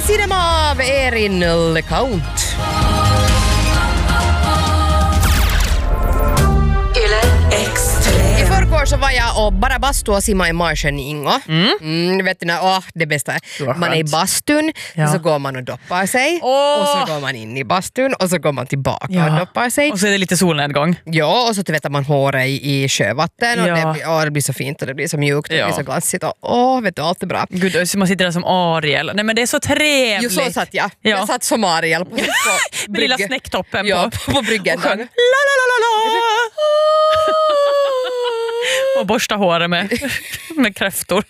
Cinema av Erin LeCount. I förrgår så var jag och bara bastu och simma i marschen i Ingo. Vet du när, det bästa är, man är i bastun, så går man och doppar sig och så går man in i bastun och så går man tillbaka och doppar sig. Och så är det lite solnedgång. Ja, och så tvättar man håret i sjövatten och det blir så fint och det blir så mjukt och det blir så glansigt och vet du, allt är bra. Gud, man sitter där som Ariel. Nej men det är så trevligt. Jo, så satt jag. Jag satt som Ariel på med lilla snäcktoppen på bryggen. Och och borsta håret med kräftor.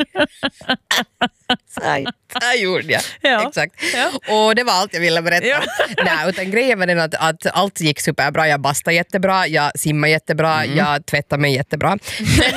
Jag gjorde jag. Ja. Exakt. Ja. Och det var allt jag ville berätta. Ja. Nej, utan grejen var den att allt gick superbra. Jag bastade jättebra, jag simmade jättebra, jag tvättade mig jättebra. Men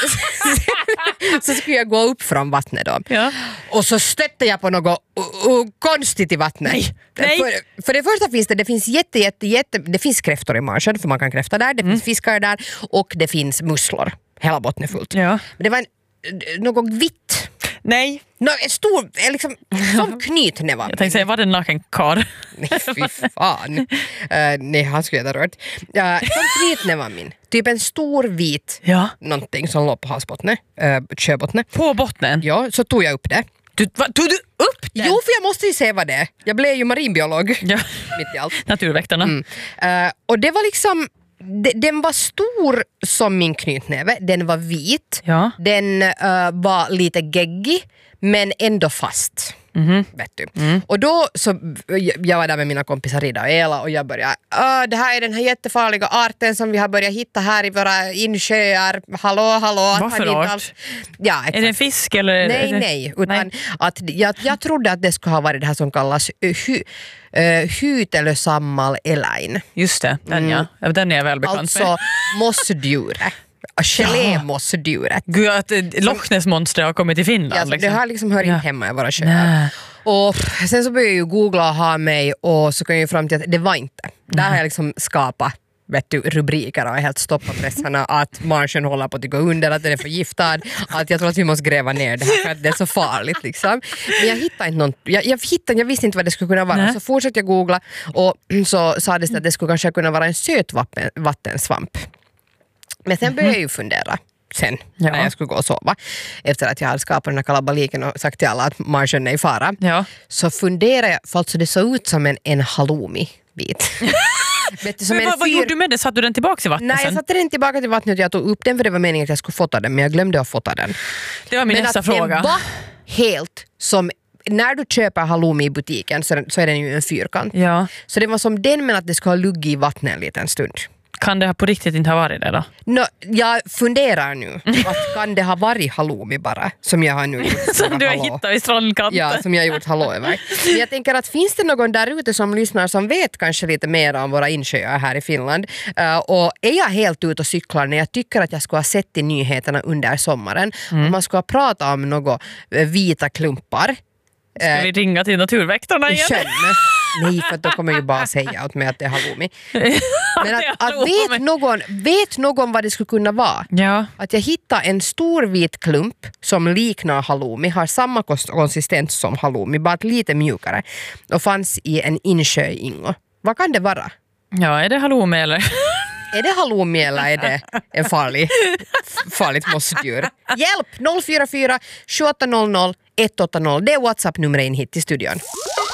så skulle jag gå upp från vattnet då. Ja. Och så stötte jag på något konstigt i vattnet. Nej. För det första det finns det finns kräftor i marschen, för man kan kräfta där. Det finns fiskar där och det finns musslor. Hela botten är fullt. Ja. Men det var något vitt. Nej. En stor, liksom, som knytnäva. Jag tänkte säga, var det en naken karl? Nej, fy fan. Nej, han skulle jag ha rört. Som knytnäva min. Typ en stor vit någonting som låg på havsbottnet. Sjöbottnet. På bottnen? Ja, så tog jag upp det. Tog du upp den? Jo, för jag måste ju se vad det är. Jag blev ju marinbiolog. Mitt i allt. Naturväktarna. Och det var liksom... Den var stor som min knytnäve. Den var vit. Ja. Den var lite geggig, men ändå fast. Vet du. Och då så jag var där med mina kompisar Ida och Ela och jag började det här är den här jättefarliga arten som vi har börjat hitta här i våra insjöar. Hallå. Vad för art? Ja, exakt. Är det en fisk eller? Nej, utan att jag trodde att det skulle ha varit det här som kallas hytelösammal eläin. Just det, den är jag väl bekant med. Alltså mossdjuret. Gelémossdjuret. Gud, att Loch Ness-monster har kommit till Finland. Det har liksom hört hemma i våra sjöar. Och sen så började jag ju googla och ha mig och så kom jag fram till att det var inte. Där har jag liksom skapat rubriker och helt stoppat pressarna att marschen håller på att gå under, att den är förgiftad, att jag tror att vi måste gräva ner det här för att det är så farligt liksom. Men jag hittade inte något, jag visste inte vad det skulle kunna vara. Nej. Så fortsatte jag googla och så sa det att det skulle kanske kunna vara en sötvattensvamp. Men sen började jag ju fundera när jag skulle gå och sova efter att jag hade skapat den här kalabaliken och sagt till alla att marschen är i fara. Ja. Så funderade jag, för alltså det såg ut som en halloumi-bit. Vad gjorde du med det? Satt du den tillbaka i vattnet? Nej, jag satte den tillbaka till vattnet och jag tog upp den för det var meningen att jag skulle fota den, men jag glömde att fota den. Det var min nästa fråga. Den var helt som... När du köper halloumi i butiken så är den ju en fyrkant. Ja. Så det var som den, men att det ska ha luggit i vattnet en liten stund. Kan det på riktigt inte ha varit det då? Jag funderar nu. Att kan det ha varit halloumi bara? Som jag har nu gjort. Som du har hittat i strandkanten. Ja, som jag har gjort hallå över. Men jag tänker att finns det någon där ute som lyssnar som vet kanske lite mer om våra insjöar här i Finland? Och är jag helt ute och cyklar när jag tycker att jag skulle ha sett i nyheterna under sommaren. Och man skulle ha pratat om några vita klumpar. Ska vi ringa till naturväktarna igen? Nej, för då kommer ju bara säga åt mig att det är halloumi. Men att vet någon vad det skulle kunna vara? Ja. Att jag hittar en stor vit klump som liknar halloumi, har samma konsistens som halloumi, bara lite mjukare. Och fanns i en insjö i Ingo. Vad kan det vara? Ja, är det halloumi eller? Är det halloumi eller är det en farligt mossdjur? Hjälp! 044 2800 180. Det är WhatsApp-numret in hit till studion.